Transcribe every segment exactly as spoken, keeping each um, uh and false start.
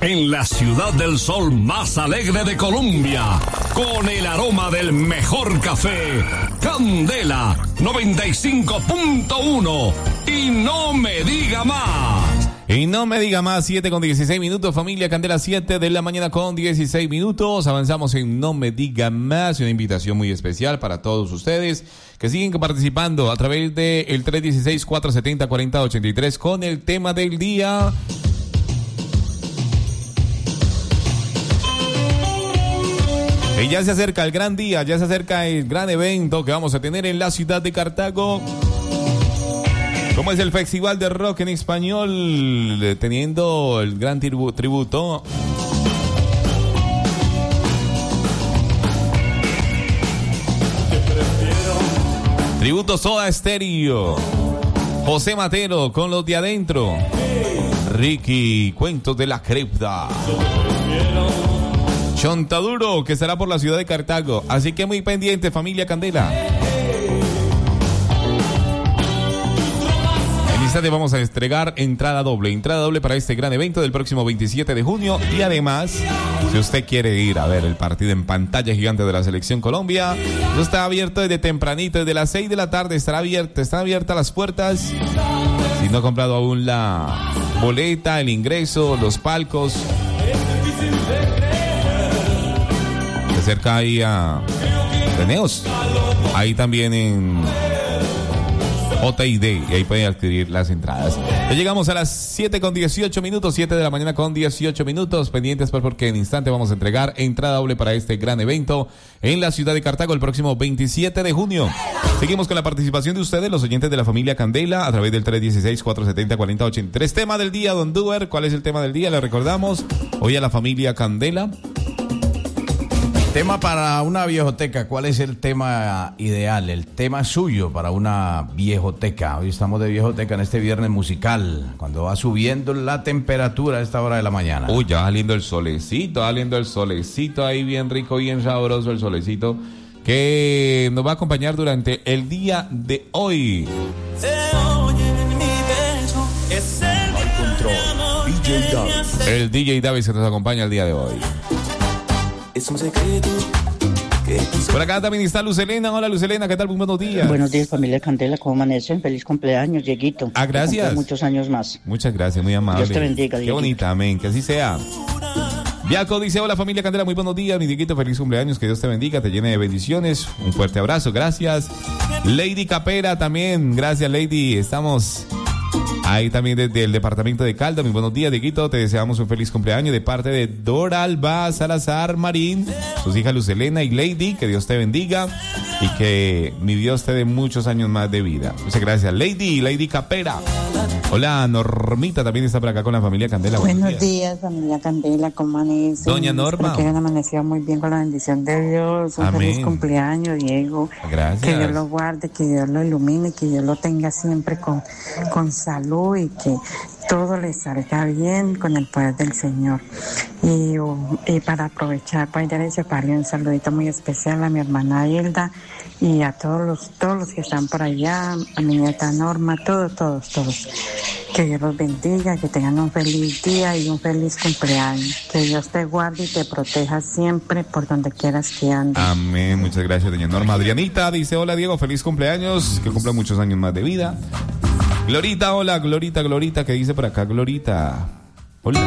en la ciudad del sol más alegre de Colombia, con el aroma del mejor café, Candela noventa y cinco punto uno. Y no me diga más. Y no me diga más, siete con dieciséis minutos, familia Candela, siete de la mañana con dieciséis minutos. Avanzamos en No me diga más, una invitación muy especial para todos ustedes que siguen participando a través de el tres uno seis, cuatro siete cero, cuatro cero ocho tres con el tema del día. Y ya se acerca el gran día, ya se acerca el gran evento que vamos a tener en la ciudad de Cartago. ¿Cómo es el Festival de Rock en Español? Teniendo el gran tribu- tributo. Tributo Soda Stereo. José Matero con los de adentro. Ricky, Cuentos de la Cripta. Chontaduro, que estará por la ciudad de Cartago. Así que muy pendiente, familia Candela. Te vamos a entregar entrada doble, entrada doble para este gran evento del próximo veintisiete de junio. Y además, si usted quiere ir a ver el partido en pantalla gigante de la Selección Colombia, no está abierto desde tempranito, desde las seis de la tarde estará abierto, están abiertas las puertas. Si no ha comprado aún la boleta, el ingreso, los palcos, se acerca ahí a Reneos, ahí también en J I D, y ahí pueden adquirir las entradas. Ya llegamos a las siete con dieciocho minutos, siete de la mañana con dieciocho minutos, pendientes pues porque en instante vamos a entregar entrada doble para este gran evento en la ciudad de Cartago el próximo veintisiete de junio. Seguimos con la participación de ustedes, los oyentes de la familia Candela, a través del tres uno seis, cuatro siete cero, cuatro cero ocho tres. Tema del día, Don Duer, ¿cuál es el tema del día? Le recordamos, hoy a la familia Candela. Tema para una viejoteca, ¿cuál es el tema ideal? El tema suyo para una viejoteca. Hoy estamos de viejoteca en este viernes musical, cuando va subiendo la temperatura a esta hora de la mañana. Uy, ya va saliendo el solecito, va saliendo el solecito ahí bien rico, bien sabroso el solecito, que nos va a acompañar durante el día de hoy. Se oye en mi beso, es el Al control, D J Davis. El D J Davis que nos acompaña el día de hoy. Es un secreto que Por acá también está Lucelena. Hola Lucelena, ¿qué tal? Muy buenos días. Buenos días, familia Candela, ¿cómo amanecen? Feliz cumpleaños, Dieguito. Ah, gracias. Que muchos años más. Muchas gracias, muy amable. Dios te bendiga, Qué Dieguito. bonita, amén, que así sea. Viaco dice, hola familia Candela, muy buenos días, mi Dieguito, feliz cumpleaños, que Dios te bendiga, te llene de bendiciones, un fuerte abrazo, gracias. Lady Capera también, gracias Lady, estamos ahí también desde el departamento de Calda. Muy buenos días, Dieguito, te deseamos un feliz cumpleaños de parte de Dora Alba Salazar Marín, sus hijas Lucelena y Lady, que Dios te bendiga y que mi Dios te dé muchos años más de vida. Muchas gracias, Lady, Lady Capera. Hola, Normita también está por acá con la familia Candela. Buenos días. días, familia Candela, ¿cómo amanecen? Doña Norma. Espero que hayan amanecido muy bien con la bendición de Dios. Un Amén. feliz cumpleaños, Diego. Gracias. Que Dios lo guarde, que Dios lo ilumine, que Dios lo tenga siempre con, con salud y que todo le salga bien con el poder del Señor. Y, uh, y para aprovechar, para ir a ese barrio, un saludito muy especial a mi hermana Hilda y a todos los, todos los que están por allá, a mi nieta Norma, todos, todos, todos. Que Dios los bendiga, que tengan un feliz día y un feliz cumpleaños. Que Dios te guarde y te proteja siempre por donde quieras que andes. Amén, muchas gracias, doña Norma. Adrianita dice, hola Diego, feliz cumpleaños, que cumpla muchos años más de vida. Glorita, hola, Glorita, Glorita, ¿qué dice por acá, Glorita? Hola.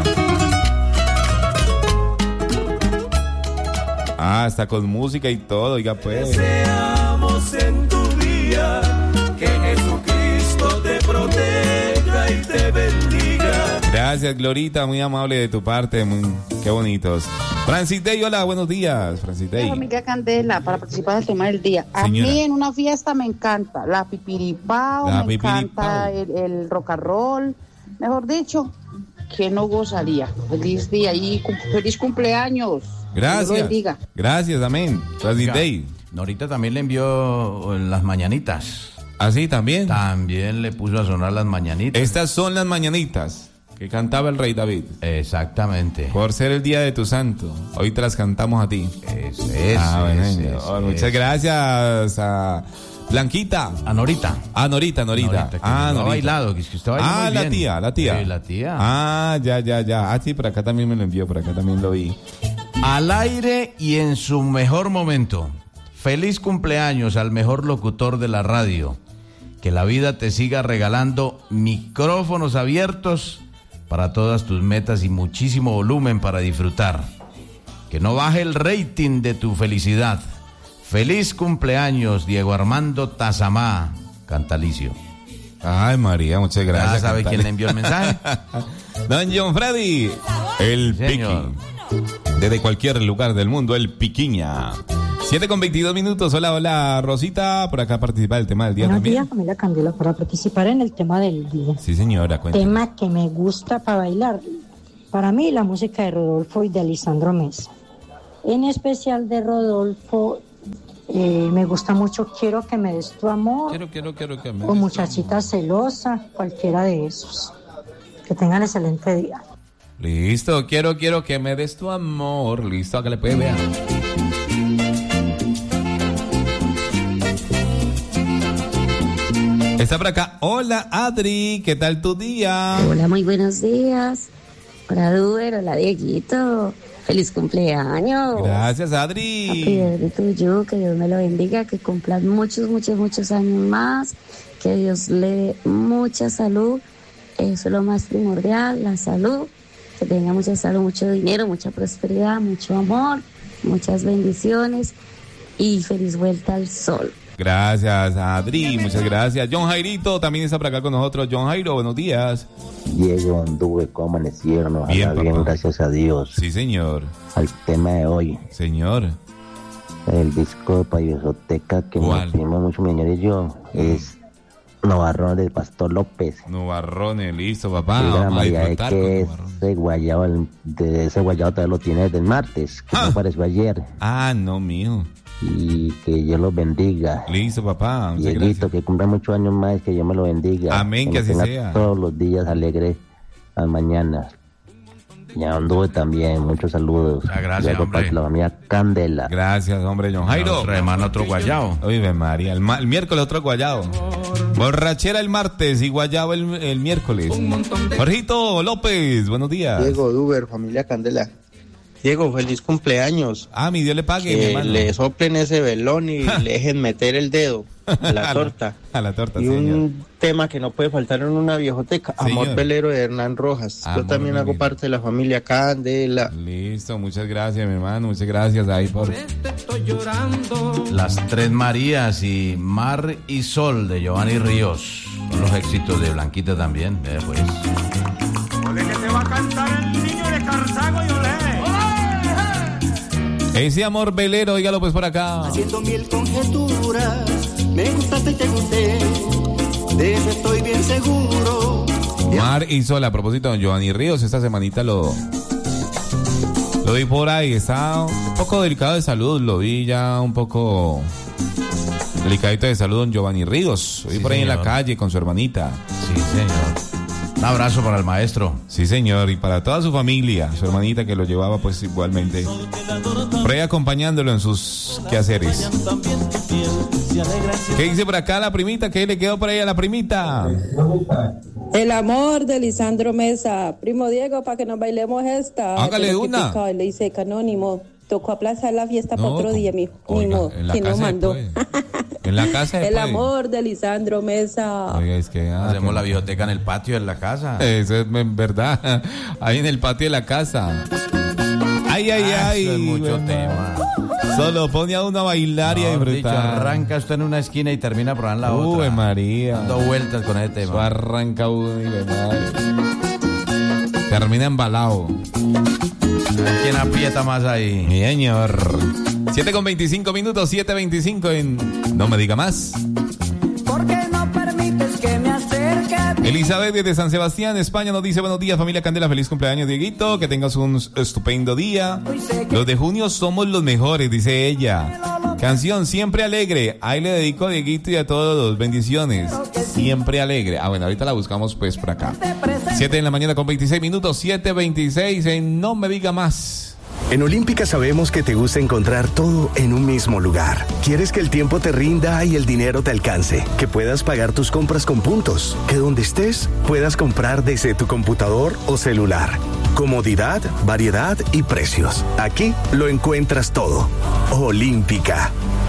Ah, está con música y todo, oiga pues. deseamos en tu día, que Jesucristo te proteja y te bendiga. Gracias, Glorita, muy amable de tu parte, muy, qué bonitos. Francis Day, hola, buenos días, Francis Day. Familia Candela, para participar del tema del día. A Señora. mí en una fiesta me encanta la pipiripao, La me pipiripao. encanta el, el rock and roll. Mejor dicho, que no gozaría. Feliz día y cum- feliz cumpleaños. Dios lo Gracias, bendiga. gracias, amén. Francis Oiga, Day. Norita también le envió en las mañanitas. ¿Así también? También le puso a sonar las mañanitas. Estas son las mañanitas que cantaba el rey David. Exactamente. Por ser el día de tu santo, hoy te las cantamos a ti. Es, es, Ah, bueno, es, señor. es, Muchas es. gracias a Blanquita. A Norita. Ah, Norita, Norita. Norita, que ah, no Norita. ha bailado, que es que usted baila Ah, muy la bien. tía, la tía. Sí, la tía. Ah, ya, ya, ya. Ah, sí, por acá también me lo envió, por acá también lo vi. Al aire y en su mejor momento. Feliz cumpleaños al mejor locutor de la radio. Que la vida te siga regalando micrófonos abiertos para todas tus metas y muchísimo volumen para disfrutar. Que no baje el rating de tu felicidad. Feliz cumpleaños, Diego Armando Tazamá, Cantalicio. Ay, María, muchas gracias. ¿Ya sabe Cantale. quién le envió el mensaje? Don John Freddy, el Sí, señor. Piqui. Desde cualquier lugar del mundo, el Piquiña. siete con veintidós minutos. Hola, hola, Rosita. Por acá participa del tema del día Buenos también. días, Camila Candela, para participar en el tema del día. Sí, señora, cuéntame. Tema que me gusta para bailar. Para mí, la música de Rodolfo y de Lisandro Mesa. En especial de Rodolfo, eh, me gusta mucho Quiero que me des tu amor. Quiero, quiero, quiero que me... O Muchachita celosa, cualquiera de esos. Que tengan excelente día. Listo, quiero, quiero que me des tu amor. Listo, que le puede ver. Está por acá. Hola, Adri, ¿qué tal tu día? Hola, muy buenos días. Hola, Duber, hola, Dieguito. Feliz cumpleaños. Gracias, Happy Adri. birthday tuyo, que Dios me lo bendiga, que cumplan muchos, muchos, muchos años más, que Dios le dé mucha salud, eso es lo más primordial, la salud, que tenga mucha salud, mucho dinero, mucha prosperidad, mucho amor, muchas bendiciones y feliz vuelta al sol. Gracias, Adri, muchas gracias. John Jairito también está por acá con nosotros. John Jairo, buenos días. Diego, anduve, ¿cómo amanecieron? Ojalá Bien, bien, papá. gracias a Dios. Sí, señor. Al tema de hoy, Señor. el disco de Payosoteca que ¿Cuál? nos pedimos mucho, mi señor y yo, es Novarrón del Pastor López. Nubarrones, listo, papá. Y la Vamos a María de disfrutar con que Nubarrones. ese guayabo, el- de ese guayabo todavía lo tiene desde el martes, que Ah. no apareció ayer. Ah, no, mijo. Y que Dios los bendiga. Listo, papá. Muchas Dieguito, gracias. que cumpla muchos años más, que Dios me lo bendiga. Amén, que me así tenga sea. todos los días alegre al mañana. Ya anduve también, muchos saludos. Muchas gracias, Luego hombre. para la familia Candela. Gracias, hombre, John Jairo. Otro hermano, otro guayao. Oye, María, el, ma- el miércoles otro guayado. Borrachera el martes y guayabo el, el miércoles. Jorgito López, buenos días. Diego Duber, familia Candela. Diego, feliz cumpleaños. Ah, mi Dios le pague, mi Que hermano. le soplen ese velón y le dejen meter el dedo a la torta. A la torta, Y señor. un tema que no puede faltar en una viejoteca, Amor Señor. Velero de Hernán Rojas. Amor Yo también hago Velero. parte de la familia Candela. Listo, muchas gracias, mi hermano. Muchas gracias ahí por... Las Tres Marías y Mar y Sol de Giovanni Ríos. Son los éxitos de Blanquita también. Ve, pues. Ese amor velero, óigalo pues por acá. Haciendo mil conjeturas, me gustaste y te gusté, de eso estoy bien seguro. Mar y Sol, a propósito, don Giovanni Ríos, esta semanita lo... Lo vi por ahí, está un poco delicado de salud, lo vi ya un poco delicadito de salud don Giovanni Ríos. Lo vi Sí, por ahí en la señor. calle con su hermanita. Sí, señor. Un abrazo para el maestro. Sí, señor, y para toda su familia, su hermanita que lo llevaba pues igualmente. Por ahí acompañándolo en sus quehaceres. ¿Qué dice por acá la primita? ¿Qué le quedó por ahí a la primita? El amor de Lisandro Mesa. Primo Diego, para que nos bailemos esta. Hágale Te lo una. critica, le dice canónimo. Tocó aplazar la fiesta No, para otro con- día, mijo. Ni Oiga, modo, en la si no casa se mandó. puede. En la casa se El puede. amor de Lisandro Mesa. Oiga, es que... ah, Hacemos que- la biblioteca en el patio de la casa. Eso es en verdad. Ahí en el patio de la casa. Ay, ay, Ah, ay. eso es mucho bueno. tema. Solo pone a uno a bailar y a Mejor dicho, disfrutar. arranca usted en una esquina y termina por ahí en la Uy, otra. María. Dando vueltas con ese Eso tema. arranca uno y le madre. Termina embalado. ¿Quién aprieta más ahí? Mi señor. siete con veinticinco minutos, siete veinticinco en No Me Diga Más. ¿Por qué no permites que me acerque a ti? Elizabeth desde San Sebastián, España, nos dice: buenos días, familia Candela, feliz cumpleaños, Dieguito, que tengas un estupendo día. Los de junio somos los mejores, dice ella. Canción Siempre Alegre, ahí le dedico a Dieguito y a todos, bendiciones. Siempre Alegre. Ah, bueno, ahorita la buscamos pues por acá. siete de la mañana con veintiséis minutos, siete veintiséis en No Me Diga Más. En Olímpica sabemos que te gusta encontrar todo en un mismo lugar. Quieres que el tiempo te rinda y el dinero te alcance, que puedas pagar tus compras con puntos, que donde estés puedas comprar desde tu computador o celular. Comodidad, variedad y precios. Aquí lo encuentras todo. Olímpica.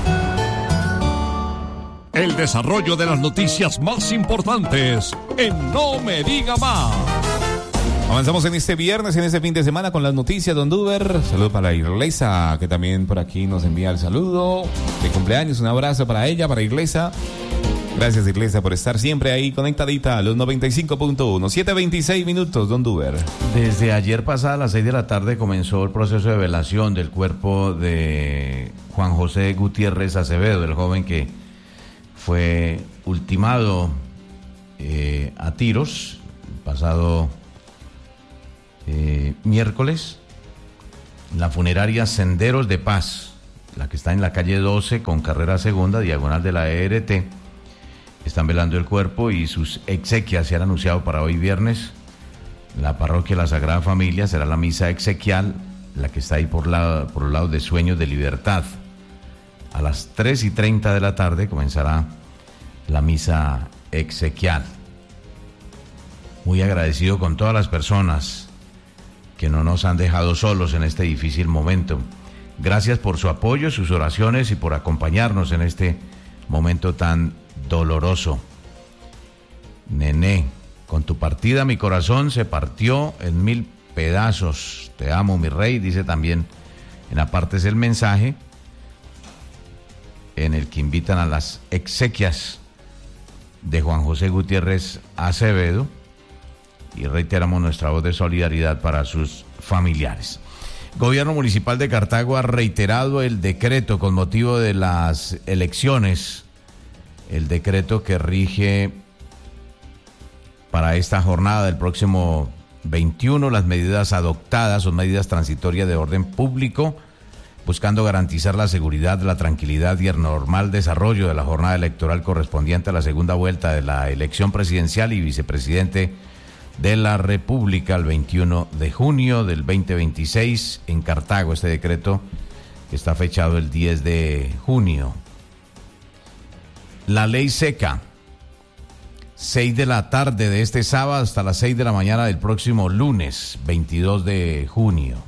El desarrollo de las noticias más importantes en No Me Diga Más. Avanzamos en este viernes, en este fin de semana con las noticias, don Duber. Saludo para Irlesa, que también por aquí nos envía el saludo de cumpleaños. Un abrazo para ella, para Irlesa. Gracias, Irlesa, por estar siempre ahí conectadita a los noventa y cinco punto uno. siete veintiséis minutos, don Duber. Desde ayer pasada a las seis de la tarde comenzó el proceso de velación del cuerpo de Juan José Gutiérrez Acevedo, el joven que fue ultimado eh, a tiros el pasado eh, miércoles en la funeraria Senderos de Paz, la que está en la calle doce con carrera segunda, diagonal de la E R T. Están velando el cuerpo y sus exequias se han anunciado para hoy viernes. La parroquia La Sagrada Familia será la misa exequial, la que está ahí por, la, por los lados de Sueños de Libertad. A las tres y treinta de la tarde comenzará la misa exequial. Muy agradecido con todas las personas que no nos han dejado solos en este difícil momento. Gracias por su apoyo, sus oraciones y por acompañarnos en este momento tan doloroso. Nené, con tu partida mi corazón se partió en mil pedazos. Te amo, mi rey, dice también en aparte es el mensaje en el que invitan a las exequias de Juan José Gutiérrez Acevedo y reiteramos nuestra voz de solidaridad para sus familiares. Gobierno Municipal de Cartago ha reiterado el decreto con motivo de las elecciones, el decreto que rige para esta jornada del próximo veintiuno. Las medidas adoptadas son medidas transitorias de orden público, buscando garantizar la seguridad, la tranquilidad y el normal desarrollo de la jornada electoral correspondiente a la segunda vuelta de la elección presidencial y vicepresidente de la República el veintiuno de junio del veinte veintiséis en Cartago. Este decreto está fechado el diez de junio. La ley seca, seis de la tarde de este sábado hasta las seis de la mañana del próximo lunes, veintidós de junio.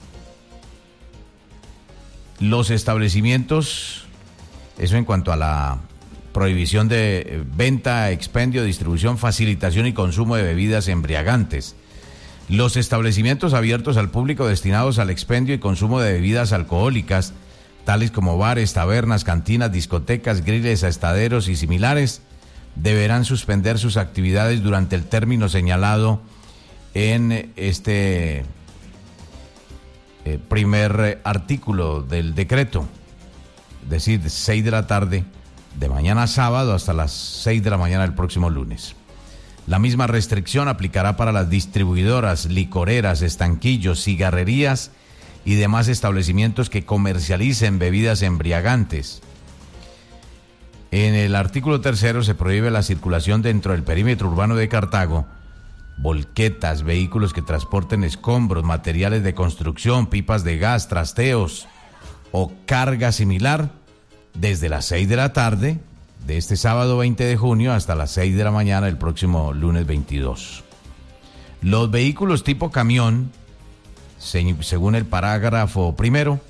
Los establecimientos, eso en cuanto a la prohibición de venta, expendio, distribución, facilitación y consumo de bebidas embriagantes. Los establecimientos abiertos al público destinados al expendio y consumo de bebidas alcohólicas, tales como bares, tabernas, cantinas, discotecas, griles, estaderos y similares, deberán suspender sus actividades durante el término señalado en este eh, primer eh, artículo del decreto, es decir, de seis de la tarde de mañana sábado hasta las seis de la mañana del próximo lunes. La misma restricción aplicará para las distribuidoras, licoreras, estanquillos, cigarrerías y demás establecimientos que comercialicen bebidas embriagantes. En el artículo tercero se prohíbe la circulación dentro del perímetro urbano de Cartago, volquetas, vehículos que transporten escombros, materiales de construcción, pipas de gas, trasteos o carga similar, desde las seis de la tarde de este sábado veinte de junio hasta las seis de la mañana del próximo lunes veintidós. Los vehículos tipo camión, según el parágrafo primero,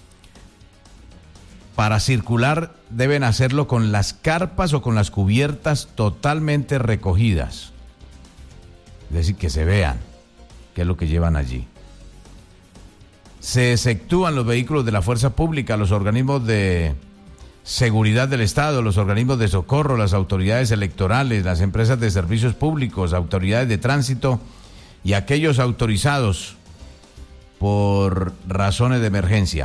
para circular deben hacerlo con las carpas o con las cubiertas totalmente recogidas. Es decir, que se vean qué es lo que llevan allí. Se exceptúan los vehículos de la fuerza pública, los organismos de seguridad del Estado, los organismos de socorro, las autoridades electorales, las empresas de servicios públicos, autoridades de tránsito y aquellos autorizados por razones de emergencia.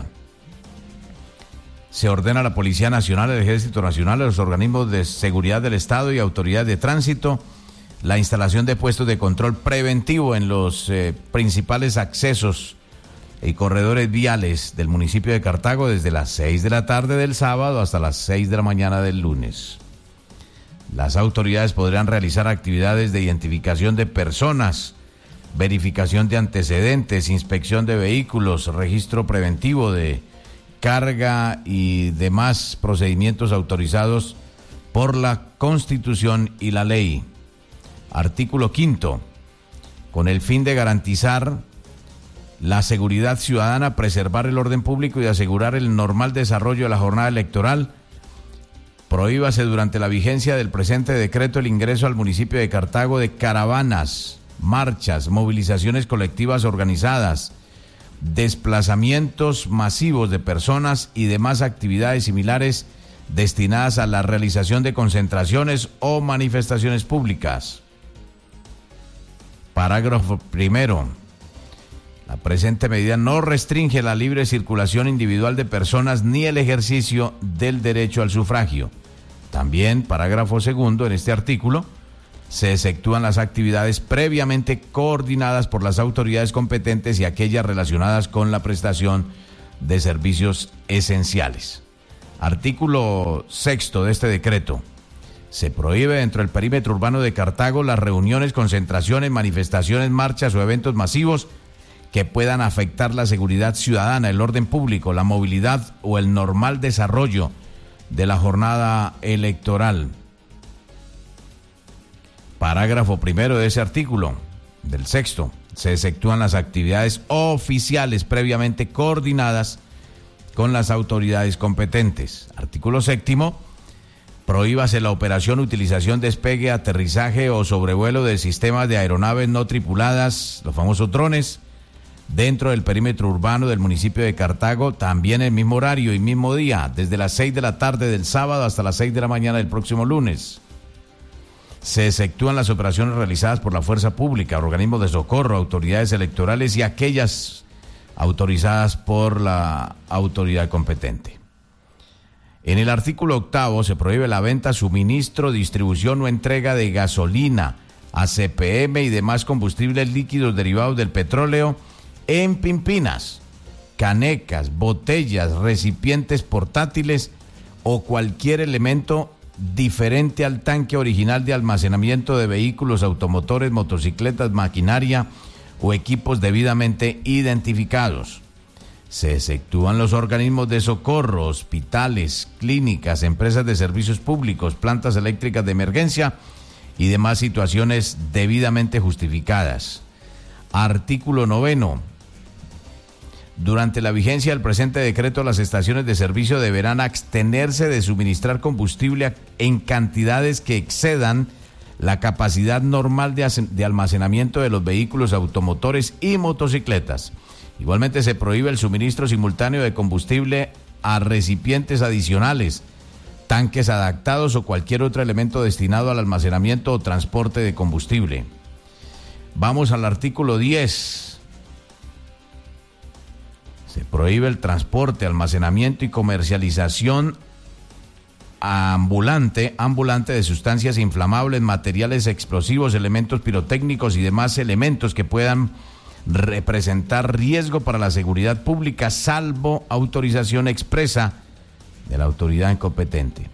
Se ordena a la Policía Nacional, el Ejército Nacional, a los organismos de seguridad del Estado y autoridades de tránsito la instalación de puestos de control preventivo en los eh, principales accesos y corredores viales del municipio de Cartago desde las seis de la tarde del sábado hasta las seis de la mañana del lunes. Las autoridades podrán realizar actividades de identificación de personas verificación de antecedentes, inspección de vehículos, registro preventivo de carga y demás procedimientos autorizados por la Constitución y la ley. Artículo quinto. Con el fin de garantizar la seguridad ciudadana, preservar el orden público y asegurar el normal desarrollo de la jornada electoral, prohíbase durante la vigencia del presente decreto el ingreso al municipio de Cartago de caravanas, marchas, movilizaciones colectivas organizadas, desplazamientos masivos de personas y demás actividades similares destinadas a la realización de concentraciones o manifestaciones públicas. Parágrafo primero. La presente medida no restringe la libre circulación individual de personas ni el ejercicio del derecho al sufragio. También, parágrafo segundo, en este artículo, se efectúan las actividades previamente coordinadas por las autoridades competentes y aquellas relacionadas con la prestación de servicios esenciales. Artículo sexto de este decreto. Se prohíbe dentro del perímetro urbano de Cartago las reuniones, concentraciones, manifestaciones, marchas o eventos masivos que puedan afectar la seguridad ciudadana, el orden público, la movilidad o el normal desarrollo de la jornada electoral. Parágrafo primero de ese artículo, del sexto. Se efectúan las actividades oficiales previamente coordinadas con las autoridades competentes. Artículo séptimo. Prohíbase la operación, utilización, despegue, aterrizaje o sobrevuelo de sistemas de aeronaves no tripuladas, los famosos drones, dentro del perímetro urbano del municipio de Cartago, también el mismo horario y mismo día, desde las seis de la tarde del sábado hasta las seis de la mañana del próximo lunes. Se efectúan las operaciones realizadas por la fuerza pública, organismos de socorro, autoridades electorales y aquellas autorizadas por la autoridad competente. En el artículo octavo se prohíbe la venta, suministro, distribución o entrega de gasolina, A C P M y demás combustibles líquidos derivados del petróleo en pimpinas, canecas, botellas, recipientes portátiles o cualquier elemento diferente al tanque original de almacenamiento de vehículos, automotores, motocicletas, maquinaria o equipos debidamente identificados. Se efectúan los organismos de socorro, hospitales, clínicas, empresas de servicios públicos, plantas eléctricas de emergencia y demás situaciones debidamente justificadas. Artículo noveno. Durante la vigencia del presente decreto, las estaciones de servicio deberán abstenerse de suministrar combustible en cantidades que excedan la capacidad normal de, de almacenamiento de los vehículos automotores y motocicletas. Igualmente se prohíbe el suministro simultáneo de combustible a recipientes adicionales, tanques adaptados o cualquier otro elemento destinado al almacenamiento o transporte de combustible. Vamos al artículo diez. Se prohíbe el transporte, almacenamiento y comercialización ambulante, ambulante de sustancias inflamables, materiales explosivos, elementos pirotécnicos y demás elementos que puedan representar riesgo para la seguridad pública, salvo autorización expresa de la autoridad competente.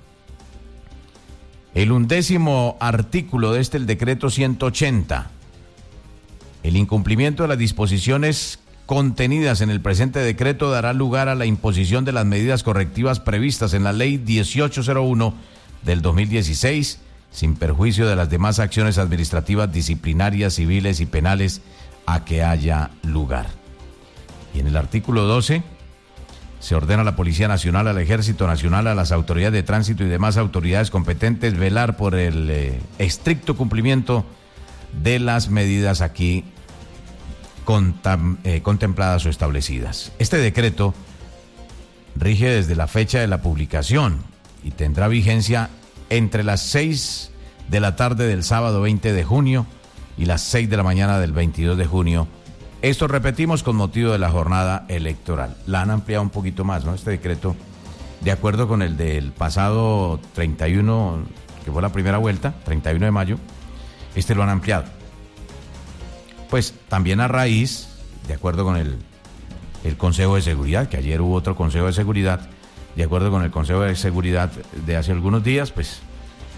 El undécimo artículo de este, el decreto ciento ochenta. El incumplimiento de las disposiciones contenidas en el presente decreto dará lugar a la imposición de las medidas correctivas previstas en la ley dieciocho cero uno del dos mil dieciséis, sin perjuicio de las demás acciones administrativas, disciplinarias, civiles y penales a que haya lugar. Y en el artículo doce se ordena a la Policía Nacional, al Ejército Nacional, a las autoridades de tránsito y demás autoridades competentes velar por el eh, estricto cumplimiento de las medidas aquí contam, eh, contempladas o establecidas. Este decreto rige desde la fecha de la publicación y tendrá vigencia entre las seis de la tarde del sábado veinte de junio y las seis de la mañana del veintidós de junio. Esto repetimos con motivo de la jornada electoral. La han ampliado un poquito más, ¿no? Este decreto, de acuerdo con el del pasado treinta y uno, que fue la primera vuelta, treinta y uno de mayo, este lo han ampliado. Pues también a raíz, de acuerdo con el, el Consejo de Seguridad, que ayer hubo otro Consejo de Seguridad, de acuerdo con el Consejo de Seguridad de hace algunos días, pues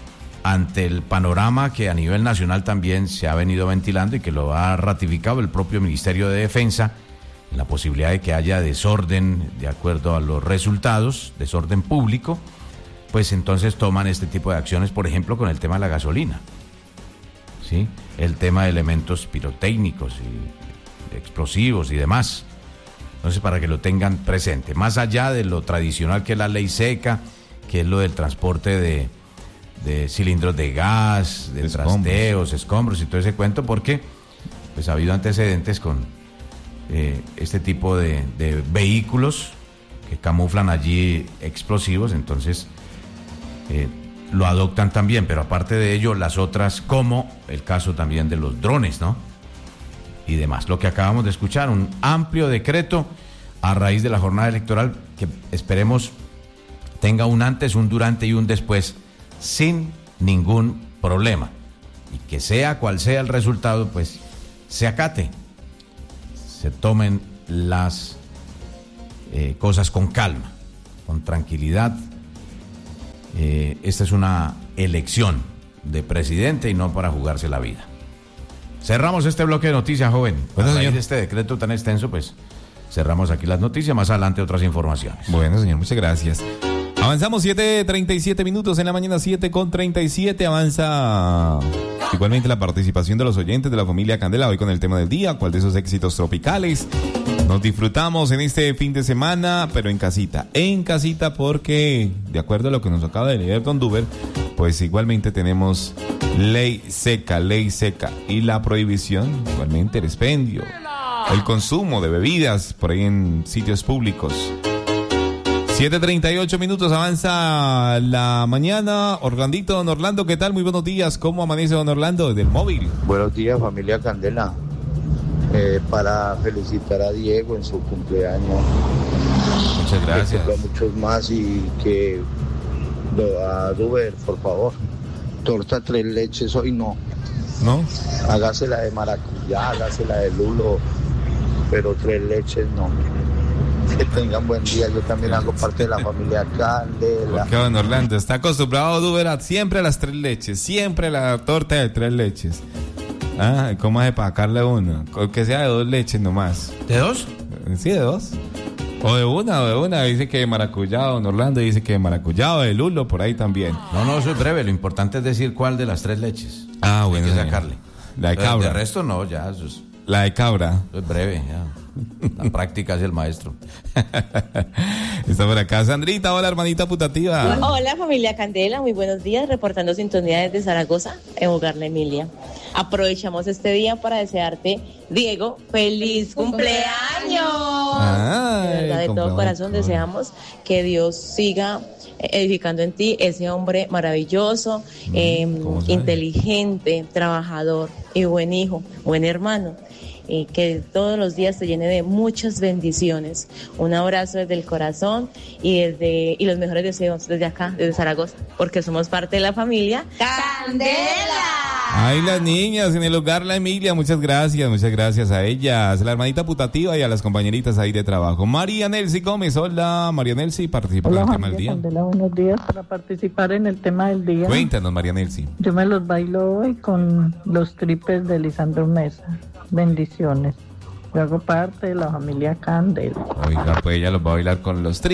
ante el panorama que a nivel nacional también se ha venido ventilando y que lo ha ratificado el propio Ministerio de Defensa, la posibilidad de que haya desorden de acuerdo a los resultados, desorden público, pues entonces toman este tipo de acciones, por ejemplo, con el tema de la gasolina, ¿sí? El tema de elementos pirotécnicos y explosivos y demás. Entonces, para que lo tengan presente, más allá de lo tradicional que es la ley seca, que es lo del transporte de, de cilindros de gas, de escombros. trasteos, escombros y todo ese cuento, porque pues ha habido antecedentes con eh, este tipo de, de vehículos que camuflan allí explosivos, entonces eh, lo adoptan también, pero aparte de ello, las otras, como el caso también de los drones, ¿no? Y demás. Lo que acabamos de escuchar, un amplio decreto a raíz de la jornada electoral que esperemos tenga un antes, un durante y un después sin ningún problema. Y que sea cual sea el resultado, pues se acate, se tomen las eh, cosas con calma, con tranquilidad. Eh, esta es una elección de presidente y no para jugarse la vida. Cerramos este bloque de noticias, joven. Bueno, a raíz de este decreto tan extenso, pues cerramos aquí las noticias. Más adelante otras informaciones. Bueno, señor, muchas gracias. Avanzamos siete treinta y siete minutos en la mañana, siete con treinta y siete. Avanza igualmente la participación de los oyentes de la familia Candela hoy con el tema del día. ¿Cuál de esos éxitos tropicales nos disfrutamos en este fin de semana? Pero en casita, en casita, porque de acuerdo a lo que nos acaba de leer Don Duber, pues igualmente tenemos ley seca, ley seca y la prohibición, igualmente el expendio, el consumo de bebidas por ahí en sitios públicos. siete treinta y ocho minutos, avanza la mañana. Orlandito, don Orlando, ¿qué tal? Muy buenos días. ¿Cómo amanece don Orlando desde el móvil? Buenos días, familia Candela. Eh, para felicitar a Diego en su cumpleaños. Muchas gracias. Que cumpla muchos más y que a Duber, por favor, torta tres leches hoy no. ¿No? Hágasela de maracuyá, hágasela de lulo, pero tres leches no. Que tengan buen día. Yo también hago parte de la familia Candela. ¿Por qué, don Orlando? Está acostumbrado Duber a siempre a las tres leches, siempre a la torta de tres leches. Ah, ¿cómo hace para sacarle una? Que sea de dos leches nomás. ¿De dos? Sí, de dos. O de una, o de una. Dice que de maracuyá, don Orlando dice que de maracuyá o de lulo, por ahí también. No, no, eso es breve. Lo importante es decir cuál de las tres leches. Ah, bueno. Hay que sacarle. La de cabra. De resto no, ya. Eso es, la de cabra. Eso es breve, ya. La práctica es el maestro. Está por acá Sandrita. Hola, hermanita putativa. Hola, familia Candela. Muy buenos días. Reportando sintonía desde Zaragoza, en Hogar La Emilia. Aprovechamos este día para desearte, Diego, feliz cumpleaños. Ay, de verdad, de todo corazón deseamos que Dios siga edificando en ti ese hombre maravilloso, mm, eh, inteligente, trabajador y buen hijo, buen hermano. Y que todos los días te llene de muchas bendiciones. Un abrazo desde el corazón y desde y los mejores deseos desde acá, desde Zaragoza, porque somos parte de la familia Candela. Ay, las niñas en el Hogar La Emilia, muchas gracias, muchas gracias a ellas, a la hermanita putativa y a las compañeritas ahí de trabajo. María Nelsi Gómez, hola María Nelsi, participa en el tema del día. Candela, buenos días, para participar en el tema del día. Cuéntanos, María Nelsi. Yo me los bailo hoy con los tripes de Lisandro Mesa. Bendiciones. Yo hago parte de la familia Candela. Oiga, pues ella los va a bailar con los tripes.